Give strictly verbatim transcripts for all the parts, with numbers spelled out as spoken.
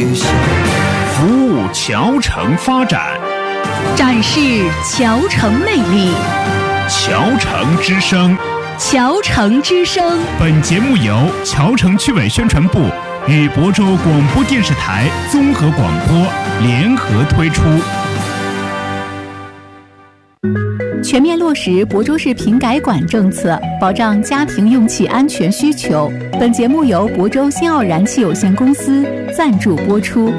旅行， 服务侨城发展， 展示侨城魅力。 侨城之声， 侨城之声。 本节目由侨城区委宣传部与亳州广播电视台综合广播联合推出。 全面落实亳州市品改管政策，保障家庭用气安全需求。本节目由亳州新奥燃气有限公司赞助播出。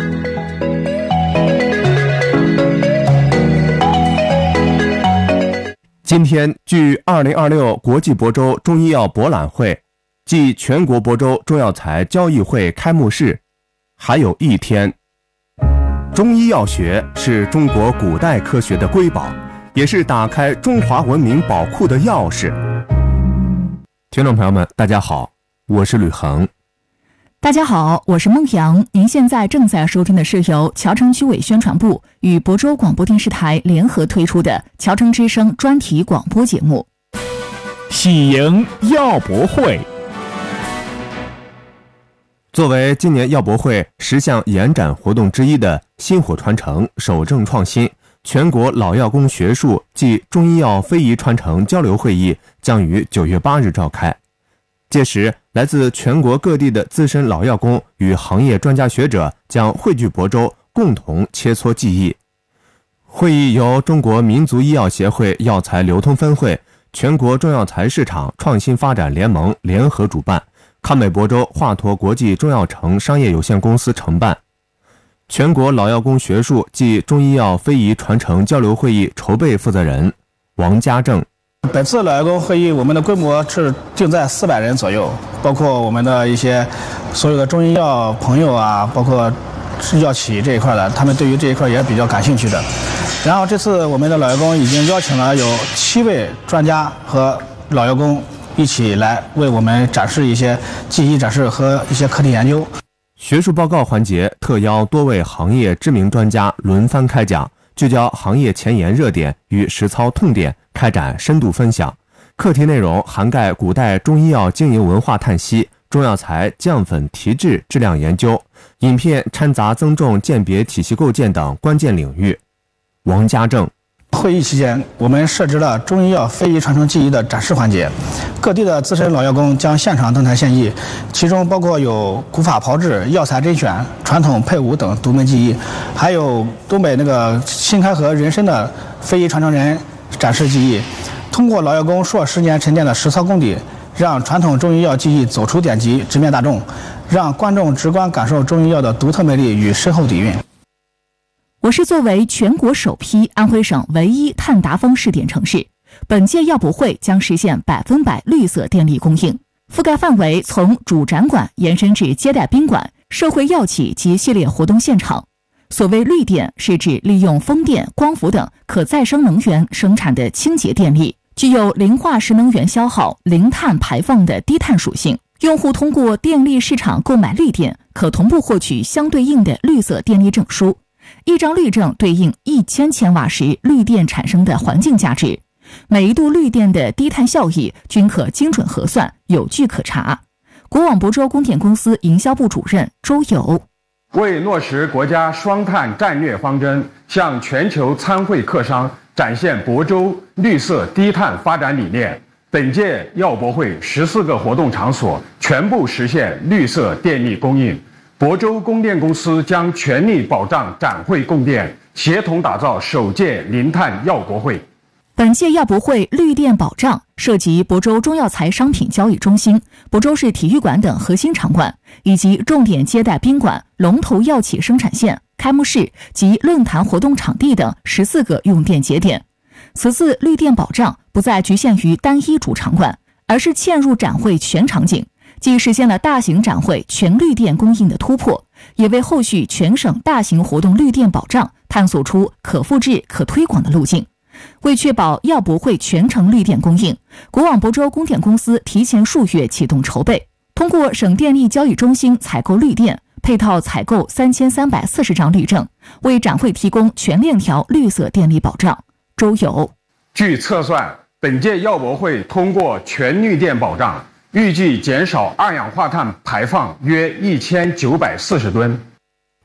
今天，距二零二六国际亳州中医药博览会暨全国亳州中药材交易会开幕式还有一天。中医药学是中国古代科学的瑰宝，也是打开中华文明宝库的钥匙。听众朋友们，大家好，我是吕恒。 大家好，我是孟阳。您现在正在收听的是由侨城区委宣传部与亳州广播电视台联合推出的侨城之声专题广播节目。 喜迎药博会。 作为今年药博会十项延展活动之一的薪火传承、守正创新，全国老药工学术暨中医药非遗传承交流会议将于九月八日召开。届时，来自全国各地的资深老药工与行业专家学者将汇聚亳州，共同切磋技艺。会议由中国民族医药协会药材流通分会、全国中药材市场创新发展联盟联合主办，康美亳州华佗国际中药城商业有限公司承办。全国老药工学术暨中医药非遗传承交流会议筹备负责人王家正。 本次老药工会议，我们的规模是定在四百人左右，包括我们的一些所有的中医药朋友啊，包括药企这一块的，他们对于这一块也比较感兴趣的。然后这次我们的老药工已经邀请了有七位专家和老药工一起来为我们展示一些技艺展示和一些课题研究。 学术报告环节特邀多位行业知名专家轮番开讲，聚焦行业前沿热点与实操痛点，开展深度分享。课题内容涵盖古代中医药经营文化探析、中药材降粉提质质量研究、饮片掺杂增重鉴别体系构建等关键领域。王家正。 会议期间，我们设置了中医药非遗传承技艺的展示环节，各地的资深老药工将现场登台献艺，其中包括有古法炮制、药材甄选、传统配伍等独门技艺，还有东北那个新开河人参的非遗传承人展示技艺。通过老药工数十年沉淀的实操功底，让传统中医药技艺走出典籍，直面大众，让观众直观感受中医药的独特魅力与深厚底蕴。 我市作为全国首批安徽省唯一碳达峰试点城市，本届药博会将实现百分百绿色电力供应，覆盖范围从主展馆延伸至接待宾馆、社会药企及系列活动现场。所谓绿电，是指利用风电、光伏等可再生能源生产的清洁电力，具有零化石能源消耗、零碳排放的低碳属性。用户通过电力市场购买绿电，可同步获取相对应的绿色电力证书。一张绿证对应一千千瓦时绿电产生的环境价值，每一度绿电的低碳效益均可精准核算，有据可查。国网亳州供电公司营销部主任周友。 为落实国家双碳战略方针，向全球参会客商展现亳州绿色低碳发展理念，本届药博会十四个活动场所全部实现绿色电力供应。亳州供电公司将全力保障展会供电，协同打造首届零碳药博会。 本届药博会绿电保障涉及亳州中药材商品交易中心、亳州市体育馆等核心场馆，以及重点接待宾馆、龙头药企生产线、开幕式及论坛活动场地等十四个用电节点。此次绿电保障不再局限于单一主场馆，而是嵌入展会全场景，既实现了大型展会全绿电供应的突破，也为后续全省大型活动绿电保障探索出可复制、可推广的路径。为确保药博会全程绿电供应，国网亳州供电公司提前数月启动筹备，通过省电力交易中心采购绿电，配套采购三千三百四十张绿证，为展会提供全链条绿色电力保障。周友。 据测算，本届药博会通过全绿电保障，预计减少二氧化碳排放约一千九百四十吨。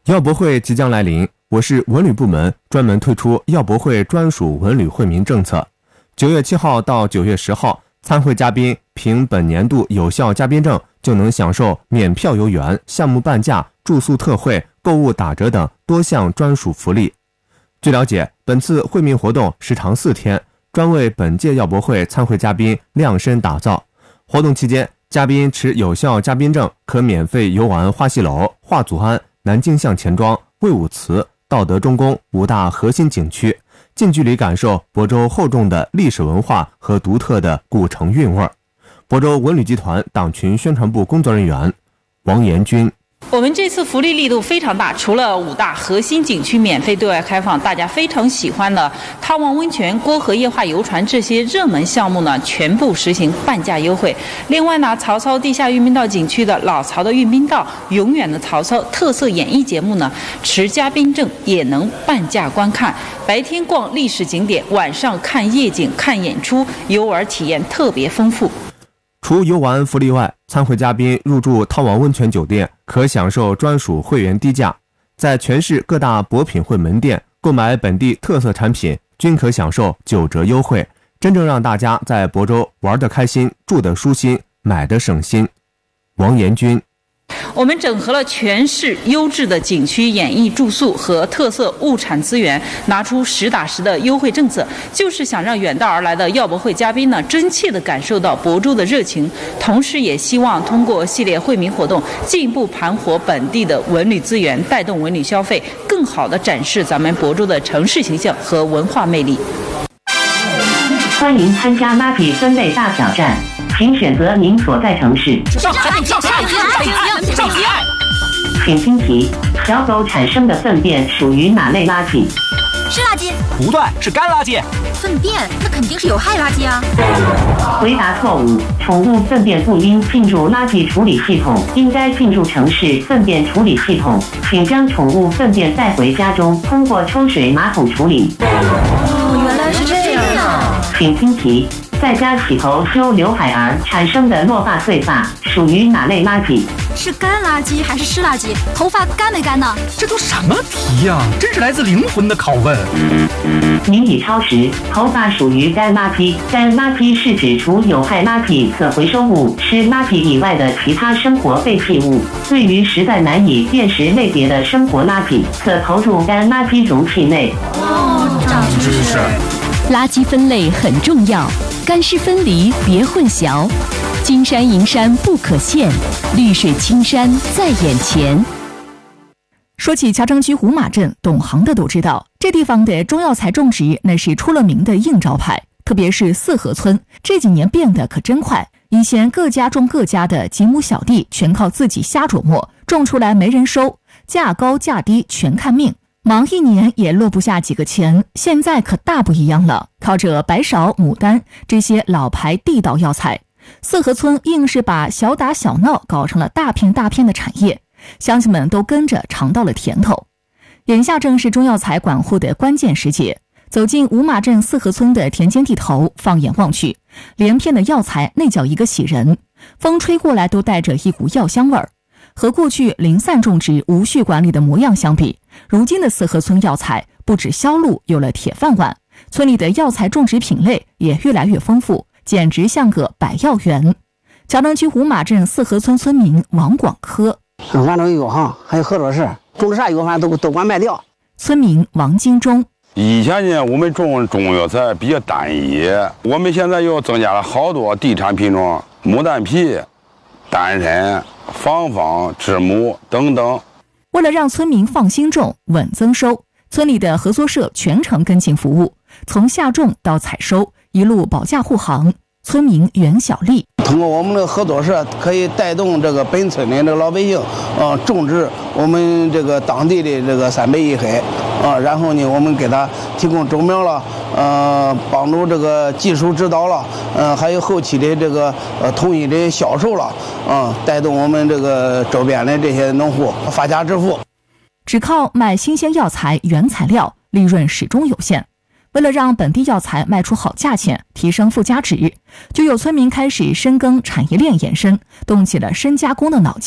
药博会即将来临，我市文旅部门专门推出药博会专属文旅惠民政策。九月七号到九月十号，参会嘉宾凭本年度有效嘉宾证就能享受免票游园、项目半价、住宿特惠、购物打折等多项专属福利。据了解，本次惠民活动时长四天，专为本届药博会参会嘉宾量身打造。活动期间，嘉宾持有效嘉宾证可免费游玩花溪楼、华祖庵、南京向前庄、魏武祠、道德中宫五大核心景区，近距离感受亳州厚重的历史文化和独特的古城韵味。亳州文旅集团党群宣传部工作人员王延军。 我们这次福利力度非常大，除了五大核心景区免费对外开放，大家非常喜欢的汤王温泉、郭河液化游船这些热门项目呢，全部实行半价优惠。另外呢，曹操地下运兵道景区的老曹的运兵道、永远的曹操特色演艺节目呢，持嘉宾证也能半价观看。白天逛历史景点，晚上看夜景、看演出，游玩体验特别丰富。 除游玩福利外，参会嘉宾入住汤王温泉酒店可享受专属会员低价，在全市各大博品会门店购买本地特色产品均可享受九折优惠，真正让大家在亳州玩得开心、住得舒心、买得省心。王延军。 我们整合了全市优质的景区、演艺、住宿和特色物产资源，拿出实打实的优惠政策，就是想让远道而来的药博会嘉宾呢，真切地感受到亳州的热情，同时也希望通过系列惠民活动，进一步盘活本地的文旅资源，带动文旅消费，更好地展示咱们亳州的城市形象和文化魅力。 欢迎参加垃圾分类大挑战，请选择您所在城市。 上海、北京、北京、北京。 请听题：小狗产生的粪便属于哪类垃圾？ 湿垃圾。 不对，是干垃圾。 粪便那肯定是有害垃圾啊。 回答错误，宠物粪便不应进入垃圾处理系统，应该进入城市粪便处理系统。请将宠物粪便带回家中，通过抽水马桶处理。 哦，原来是这样啊。 请听题：在家洗头修刘海儿产生的落发碎发属于哪类垃圾？ 是干垃圾还是湿垃圾？头发干没干呢？ 这都什么题呀、啊？真是来自灵魂的拷问。 您已超时，头发属于干垃圾。干垃圾是指除有害垃圾、可回收物、湿垃圾以外的其他生活废弃物。对于实在难以辨识类别的生活垃圾，可投入干垃圾容器内。 哦，长知识。 垃圾分类很重要，干湿分离别混淆。金山银山不可限，绿水青山在眼前。 说起乔城区胡马镇，懂行的都知道，这地方的中药材种植那是出了名的硬招牌。特别是四合村，这几年变得可真快。以前各家种各家的几亩小地，全靠自己瞎琢磨，种出来没人收，价高价低全看命。忙一年也落不下几个钱，现在可大不一样了，靠着白芍、牡丹这些老牌地道药材，四合村硬是把小打小闹搞成了大片大片的产业，乡亲们都跟着尝到了甜头。眼下正是中药材管护的关键时节，走进五马镇四合村的田间地头，放眼望去，连片的药材那叫一个喜人，风吹过来都带着一股药香味儿。和过去零散种植、无序管理的模样相比，如今的四合村药材不止销路有了铁饭碗，村里的药材种植品类也越来越丰富，简直像个百药园。乔城区胡马镇四合村村民王广科： 俺这有行，还有合作社，种的啥药反正都都管卖掉。 村民王金忠： 以前呢，我们种中药材比较单一，我们现在又增加了好多地产品种，牡丹皮、丹参、芳芳、知母等等。 为了让村民放心种、稳增收，村里的合作社全程跟进服务，从下种到采收，一路保驾护航。村民袁小丽： 通过我们的合作社，可以带动这个本村的这个老百姓，呃，种植我们这个当地的这个三北一海，啊，然后呢，我们给他提供种苗了，呃，帮助这个技术指导了，呃，还有后期的这个呃统一的销售了，啊，带动我们这个周边的这些农户发家致富。 只靠卖新鲜药材原材料，利润始终有限。为了让本地药材卖出好价钱，提升附加值，就有村民开始深耕产业链延伸，动起了深加工的脑筋。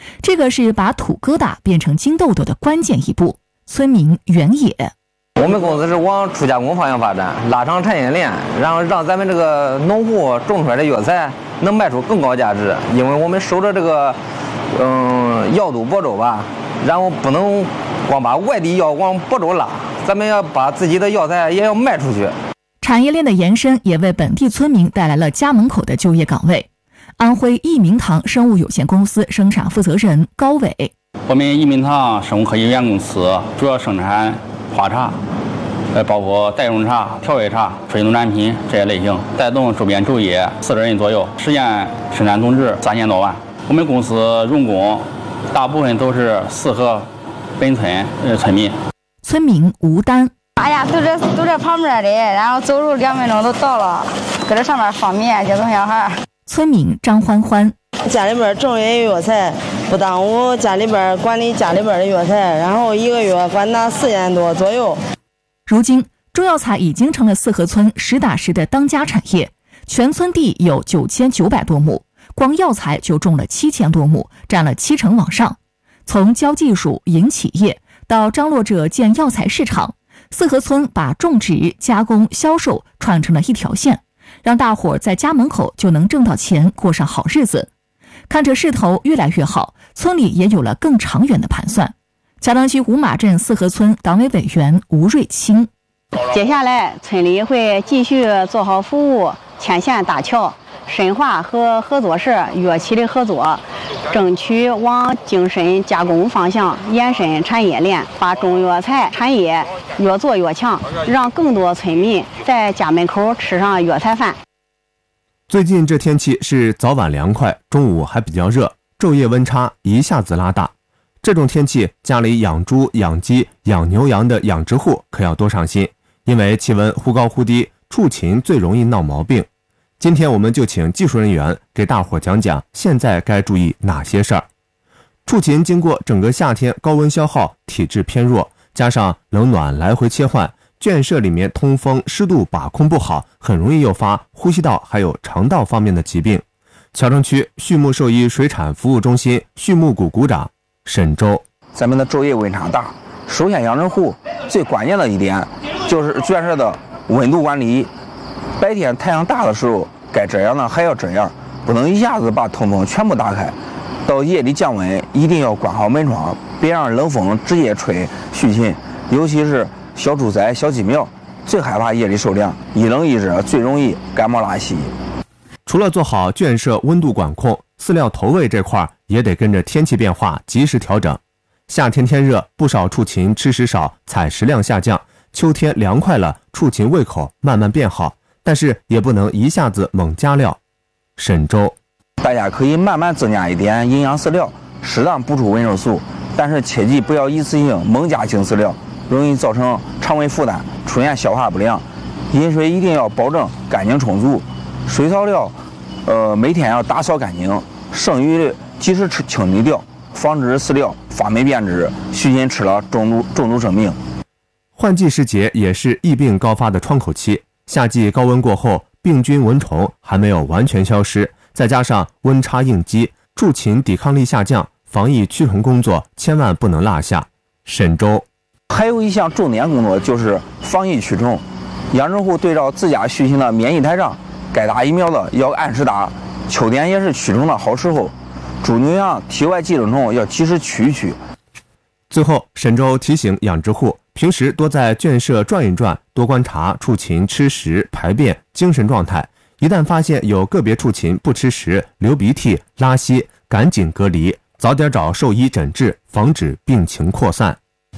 这个是把土疙瘩变成金豆豆的关键一步。村民原野， 我们公司是往初加工方向发展，拉长产业链，然后让咱们这个农户种出来的药材能卖出更高价值。因为我们守着这个，嗯，药都亳州吧，然后不能光把外地药往亳州拉，咱们要把自己的药材也要卖出去。 产业链的延伸也为本地村民带来了家门口的就业岗位。安徽益民堂生物有限公司生产负责人高伟， 我们益民堂生物科技有限公司主要生产花茶，呃，包括代用茶、调味茶、非农产品这些类型，带动周边就业四十人左右，实现生产总值三千多万。我们公司用工大部分都是四河本村呃村民。 村民吴丹， 哎呀，都这都这旁边的，然后走路两分钟都到了，搁这上面方便接送小孩。 村民张欢欢， 家里边种也有药材，不耽误家里边管理家里边的药材，然后一个月管拿四千多左右。 如今中药材已经成了四河村实打实的当家产业，全村地有九千九百多亩，光药材就种了七千多亩，占了七成往上。从教技术、引企业到张罗着建药材市场，四河村把种植、加工、销售串成了一条线，让大伙在家门口就能挣到钱，过上好日子。看着势头越来越好，村里也有了更长远的盘算。桥塘区五马镇四河村党委委员吴瑞清， 接下来村里会继续做好服务，牵线搭桥，深化和合作社、药企的合作，争取往精深加工方向延伸产业链，把中药材产业越做越强，让更多村民在家门口吃上药材饭。 最近这天气是早晚凉快，中午还比较热，昼夜温差一下子拉大。这种天气，家里养猪、养鸡、养牛羊的养殖户可要多上心，因为气温忽高忽低，畜禽最容易闹毛病。今天我们就请技术人员给大伙讲讲现在该注意哪些事儿。畜禽经过整个夏天高温消耗，体质偏弱，加上冷暖来回切换，圈舍里面通风湿度把控不好，很容易诱发呼吸道还有肠道方面的疾病。桥城区畜牧兽医水产服务中心畜牧股股长沈周， 咱们的昼夜温差大，首先养殖户最关键的一点就是圈舍的温度管理。白天太阳大的时候该这样呢还要这样，不能一下子把通风全部打开。到夜里降温一定要关好门窗，别让冷风直接吹畜禽，尤其是小猪崽、小鸡苗，最害怕夜里受凉，一冷一热最容易感冒拉稀。 除了做好圈舍温度管控，饲料投喂这块也得跟着天气变化及时调整。夏天天热，不少畜禽吃食少，采食量下降；秋天凉快了，畜禽胃口慢慢变好，但是也不能一下子猛加料。沈周， 大家可以慢慢增加一点营养饲料，适当补充维生素，但是切记不要一次性猛加精饲料，容易造成肠胃负担，出现消化不良。饮水一定要保证干净充足，水草料呃每天要打扫干净，剩余的及时吃清理掉，防止饲料发霉变质，畜禽吃了中毒中毒生命。 换季时节也是疫病高发的窗口期，夏季高温过后，病菌蚊虫还没有完全消失，再加上温差应激，畜禽抵抗力下降，防疫驱虫工作千万不能落下。沈周， 还有一项重点工作就是防疫驱虫，养殖户对照自家畜禽的免疫台账，该打疫苗的要按时打，秋天也是驱虫的好时候，猪牛羊体外寄生虫要及时驱一驱。 最后，沈周提醒养殖户平时多在圈舍转一转，多观察畜禽吃食、排便、精神状态，一旦发现有个别畜禽不吃食、流鼻涕、拉稀，赶紧隔离，早点找兽医诊治，防止病情扩散。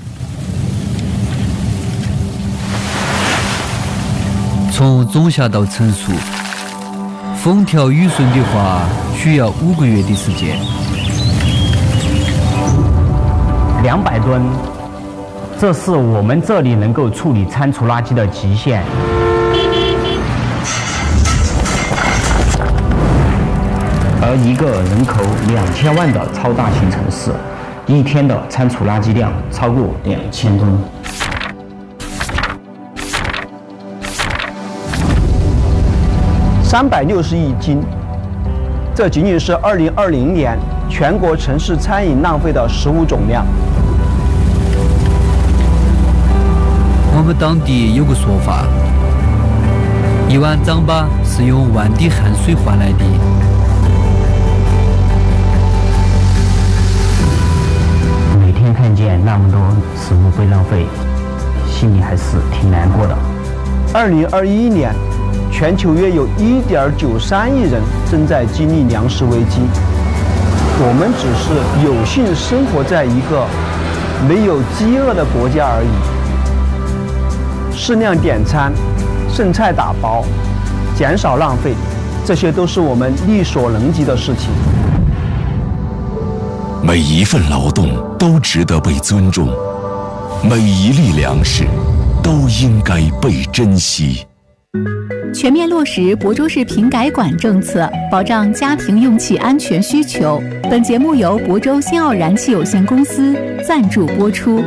从种下到成熟，风调雨顺的话，需要五个月的时间。 两百吨，这是我们这里能够处理餐厨垃圾的极限。而一个人口两千万的超大型城市，一天的餐厨垃圾量超过两千吨。 三百六十亿斤，这仅仅是二零二零年全国城市餐饮浪费的食物总量。 我们当地有个说法，一碗糌粑是用万滴汗水换来的。 每天看见那么多食物被浪费，心里还是挺难过的。 二零二一年，全球约有一点九三亿人正在经历粮食危机。我们只是有幸生活在一个没有饥饿的国家而已。适量点餐，剩菜打包，减少浪费，这些都是我们力所能及的事情。 每一份劳动都值得被尊重，每一粒粮食都应该被珍惜。 全面落实亳州市瓶改管政策，保障家庭用气安全需求。本节目由亳州新奥燃气有限公司赞助播出。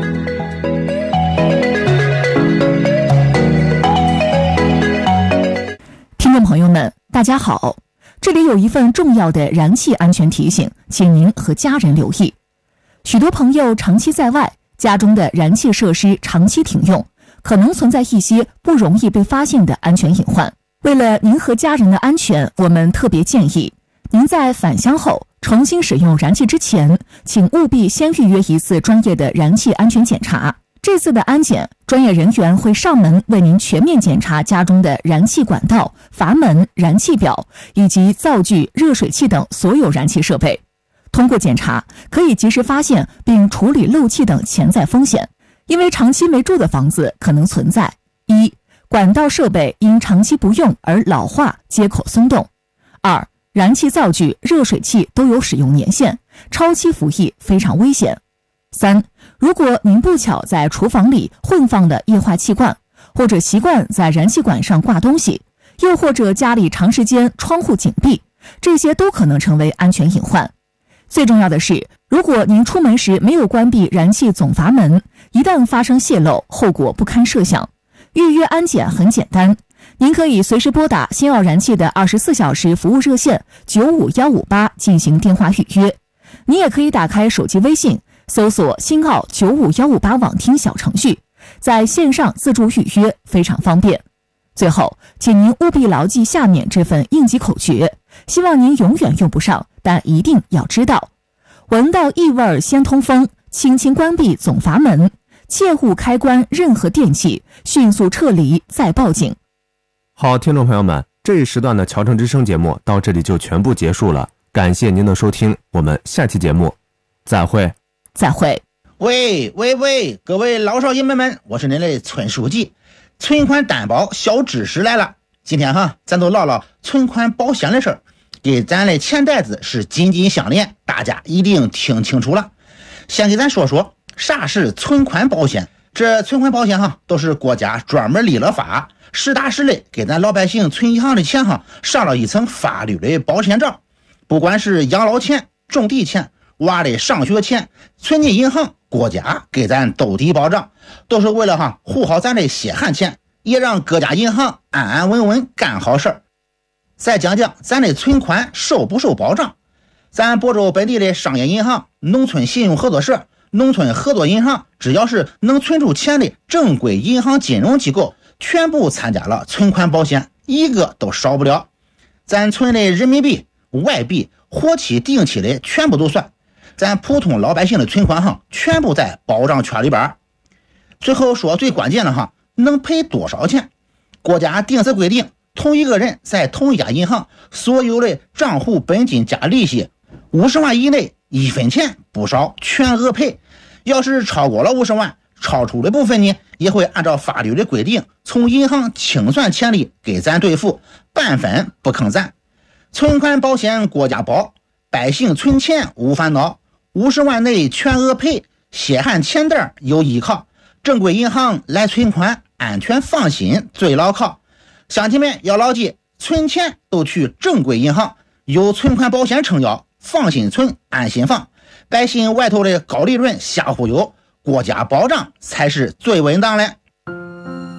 听众朋友们，大家好，这里有一份重要的燃气安全提醒，请您和家人留意。许多朋友长期在外，家中的燃气设施长期停用，可能存在一些不容易被发现的安全隐患。为了您和家人的安全，我们特别建议您在返乡后重新使用燃气之前，请务必先预约一次专业的燃气安全检查。这次的安检，专业人员会上门为您全面检查家中的燃气管道、阀门、燃气表以及灶具、热水器等所有燃气设备。通过检查，可以及时发现并处理漏气等潜在风险。因为长期没住的房子可能存在：一、管道设备因长期不用而老化，接口松动；二、燃气灶具、热水器都有使用年限，超期服役非常危险；三、如果您不巧在厨房里混放了液化气罐，或者习惯在燃气管上挂东西，又或者家里长时间窗户紧闭，这些都可能成为安全隐患。最重要的是，如果您出门时没有关闭燃气总阀门，一旦发生泄漏，后果不堪设想。预约安检很简单，您可以随时拨打新奥燃气的二十四小时服务热线九五一五八进行电话预约。你也可以打开手机微信，搜索新奥九五一五八网听小程序，在线上自助预约，非常方便。最后，请您务必牢记下面这份应急口诀，希望您永远用不上，但一定要知道：闻到异味先通风，轻轻关闭总阀门，切勿开关任何电器，迅速撤离再报警。 好，听众朋友们，这一时段的侨城之声节目到这里就全部结束了，感谢您的收听，我们下期节目再会。 再会。 喂喂喂，各位老少爷们们，我是您的村书记。存款担保小知识来了，今天哈，咱都唠唠存款保险的事儿，跟咱的钱袋子是紧紧相连，大家一定听清楚了。先给咱说说啥是存款保险。这存款保险哈，都是国家专门立了法，实打实的给咱老百姓存银行的钱哈，上了一层法律的保险罩。不管是养老钱、种地钱、娃的上学钱，存进银行，国家给咱兜底保障，都是为了哈护好咱的血汗钱，也让各家银行安安稳稳干好事儿。再讲讲咱的存款受不受保障。咱亳州本地的商业银行、农村信用合作社、农村合作银行，只要是能存出钱的正规银行金融机构，全部参加了存款保险，一个都少不了。咱存的人民币、外币、活期、定期的全部都算。咱普通老百姓的存款哈，全部在保障圈里边。最后说最关键的哈，能赔多少钱？国家定时规定，同一个人在同一家银行所有的账户本金加利息五十万以内，一分钱不少，全额赔。要是超过了五十万，超出的部分呢，也会按照法律的规定，从银行清算钱利给咱兑付，半分不坑咱。存款保险国家保，百姓存钱无烦恼。五十万内全额赔，血汗钱袋有依靠，正规银行来存款，安全放心最牢靠。乡亲们要牢记，存钱都去正规银行，有存款保险撑腰，放心存，安心放。百姓外头的高利润瞎忽悠，国家保障才是最稳当的。